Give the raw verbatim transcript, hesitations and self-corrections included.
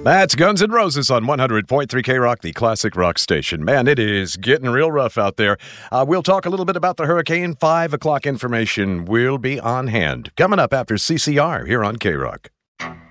That's Guns N' Roses on one hundred point three K-Rock, the classic rock station. Man, it is getting real rough out there. Uh, we'll talk a little bit about the hurricane. Five o'clock information will be on hand. Coming up after C C R here on K-Rock.